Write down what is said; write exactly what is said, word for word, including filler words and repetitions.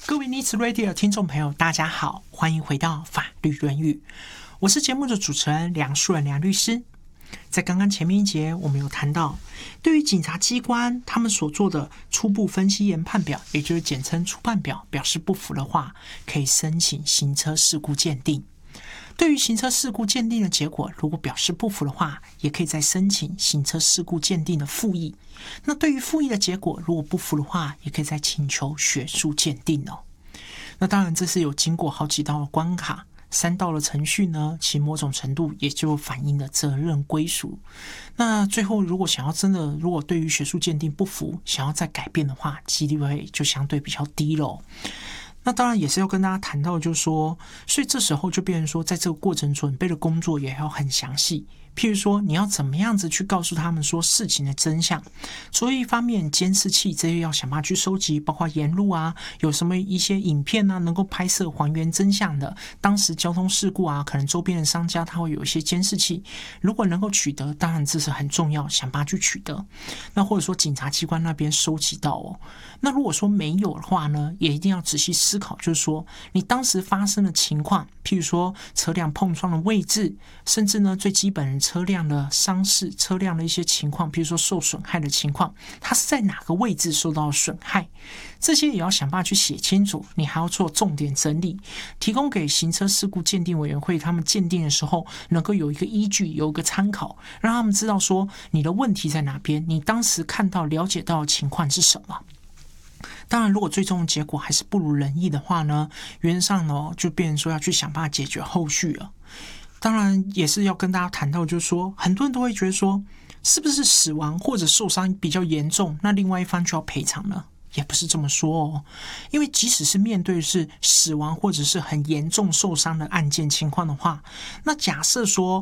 各位 Needs Radio 的听众朋友，大家好，欢迎回到法律论语，我是节目的主持人梁树人梁律师。在刚刚前面一节，我们有谈到，对于警察机关他们所做的初步分析研判表，也就是简称初判表，表示不服的话，可以申请行车事故鉴定。对于行车事故鉴定的结果，如果表示不服的话，也可以再申请行车事故鉴定的复议。那对于复议的结果，如果不服的话，也可以再请求学术鉴定哦。那当然，这是有经过好几道的关卡。三道的程序呢，其某种程度也就反映了责任归属。那最后，如果想要真的，如果对于学术鉴定不服，想要再改变的话，几率会就相对比较低咯。那当然也是要跟大家谈到，就是说，所以这时候就变成说，在这个过程准备的工作也要很详细。譬如说，你要怎么样子去告诉他们说事情的真相？除了一方面监视器这些要想办法去收集，包括沿路啊，有什么一些影片啊，能够拍摄还原真相的，当时交通事故啊，可能周边的商家他会有一些监视器，如果能够取得，当然这是很重要，想办法去取得。那或者说警察机关那边收集到哦，那如果说没有的话呢，也一定要仔细思考，就是说你当时发生的情况，譬如说车辆碰撞的位置，甚至呢最基本的车辆的伤势、车辆的一些情况，比如说受损害的情况，它是在哪个位置受到损害，这些也要想办法去写清楚。你还要做重点整理，提供给行车事故鉴定委员会他们鉴定的时候，能够有一个依据，有一个参考，让他们知道说你的问题在哪边，你当时看到、了解到的情况是什么。当然，如果最终的结果还是不如人意的话呢，原则上呢就变成说要去想办法解决后续了。当然也是要跟大家谈到，就是说很多人都会觉得说，是不是死亡或者受伤比较严重，那另外一方就要赔偿呢？也不是这么说哦，因为即使是面对是死亡或者是很严重受伤的案件情况的话，那假设说